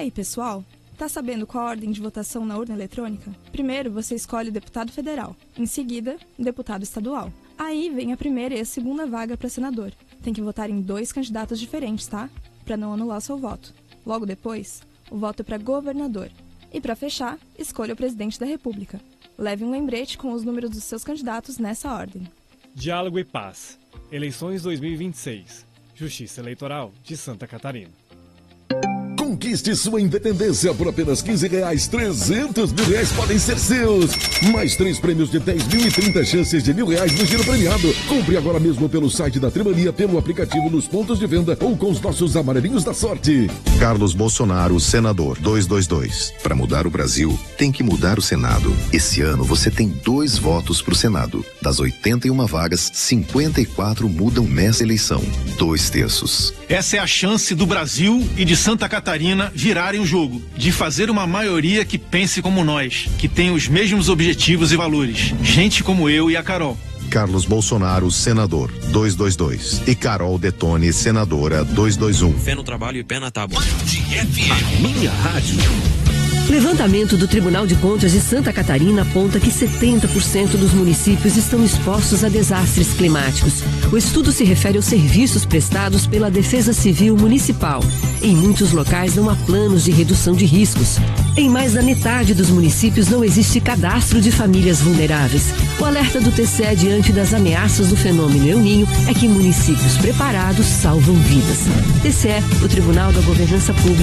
aí, pessoal? Tá sabendo qual a ordem de votação na urna eletrônica? Primeiro, você escolhe o deputado federal. Em seguida, o deputado estadual. Aí vem a primeira e a segunda vaga para senador. Tem que votar em 2 candidatos diferentes, tá? Para não anular o seu voto. Logo depois, o voto é para governador. E para fechar, escolha o presidente da República. Leve um lembrete com os números dos seus candidatos nessa ordem. Diálogo e Paz. Eleições 2026. Justiça Eleitoral de Santa Catarina. Conquiste sua independência por apenas R$15. 300 mil reais podem ser seus. Mais 3 prêmios de 10 mil e 30 chances de R$1.000 no giro premiado. Compre agora mesmo pelo site da Trimania, pelo aplicativo nos pontos de venda ou com os nossos amarelinhos da sorte. Carlos Bolsonaro, senador 222. Para mudar o Brasil, tem que mudar o Senado. Esse ano você tem 2 votos pro Senado. Das 81 vagas, 54 mudam nessa eleição. 2/3. Essa é a chance do Brasil e de Santa Catarina virarem o jogo, de fazer uma maioria que pense como nós, que tem os mesmos objetivos e valores. Gente como eu e a Carol. Carlos Bolsonaro, senador 222. E Carol Detone, senadora 221. Fé no trabalho e pé na tábua. A minha rádio. Levantamento do Tribunal de Contas de Santa Catarina aponta que 70% dos municípios estão expostos a desastres climáticos. O estudo se refere aos serviços prestados pela Defesa Civil Municipal. Em muitos locais não há planos de redução de riscos. Em mais da metade dos municípios não existe cadastro de famílias vulneráveis. O alerta do TCE diante das ameaças do fenômeno El Niño é que municípios preparados salvam vidas. TCE, o Tribunal da Governança Pública.